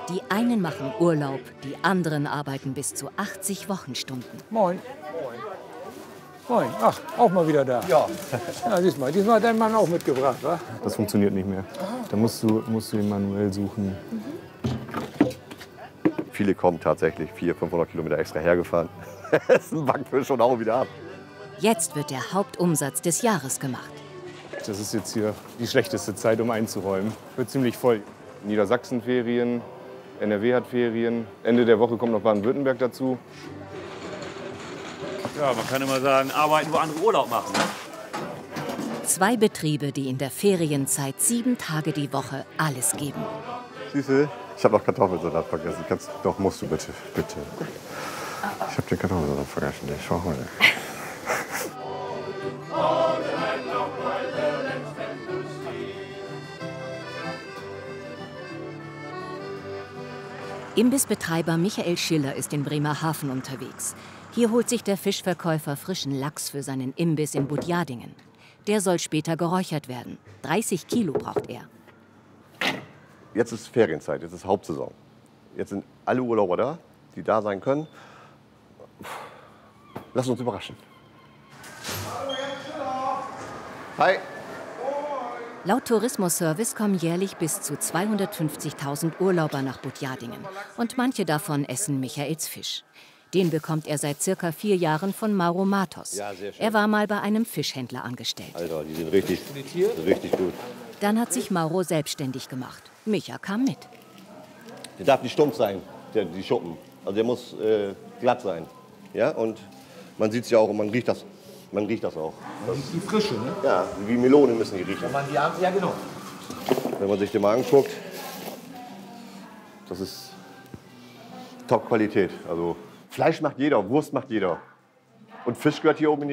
Die einen machen Urlaub, die anderen arbeiten bis zu 80 Wochenstunden. Moin. Moin. Ach, auch mal wieder da. Ja. Ja, siehst mal, diesmal hat dein Mann auch mitgebracht, wa? Das funktioniert nicht mehr. Da musst du ihn manuell suchen. Viele kommen tatsächlich 400, 500 Kilometer extra hergefahren. Essen Backfisch und auch wieder ab. Jetzt wird der Hauptumsatz des Jahres gemacht. Das ist jetzt hier die schlechteste Zeit, um einzuräumen. Wird ziemlich voll. Niedersachsen Ferien, NRW hat Ferien. Ende der Woche kommt noch Baden-Württemberg dazu. Ja, man kann immer sagen, arbeiten, wo andere Urlaub machen. Ne? 2 Betriebe, die in der Ferienzeit 7 Tage die Woche alles geben. Süße, ich habe noch Kartoffelsalat vergessen. Doch, musst du bitte, bitte. Ich habe den Kartoffelsalat vergessen. Ich schau heute. Imbissbetreiber Michael Schiller ist in Bremerhaven unterwegs. Hier holt sich der Fischverkäufer frischen Lachs für seinen Imbiss in Budjadingen. Der soll später geräuchert werden. 30 Kilo braucht er. Jetzt ist Ferienzeit, jetzt ist Hauptsaison. Jetzt sind alle Urlauber da, die da sein können. Lass uns überraschen. Hi. Laut Tourismusservice kommen jährlich bis zu 250.000 Urlauber nach Budjadingen. Und manche davon essen Michaels Fisch. Den bekommt er seit circa 4 Jahren von Mauro Matos. Ja, sehr schön. Er war mal bei einem Fischhändler angestellt. Alter, die sind richtig gut. Dann hat sich Mauro selbstständig gemacht. Micha kam mit. Der darf nicht stumpf sein, die Schuppen. Also der muss glatt sein. Ja, und man sieht es ja auch und man riecht das. Man riecht das auch. Das ist die Frische, ne? Ja, wie Melone müssen die riechen. Wenn man die Hand, ja, genau. Wenn man sich den mal anguckt, das ist Top-Qualität. Also Fleisch macht jeder, Wurst macht jeder. Und Fisch gehört hier oben in die